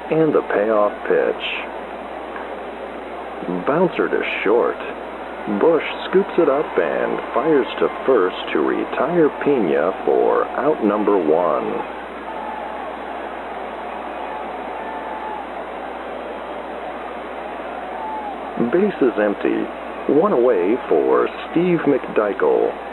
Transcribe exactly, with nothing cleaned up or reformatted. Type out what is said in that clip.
And the payoff pitch. Bouncer to short. Bush scoops it up and fires to first to retire Pena for out number one. Base is empty. One away for Steve McDykel.